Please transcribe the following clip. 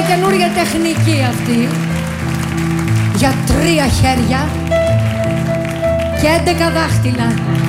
καινούργια τεχνική αυτή για 3 χέρια και 11 δάχτυλα.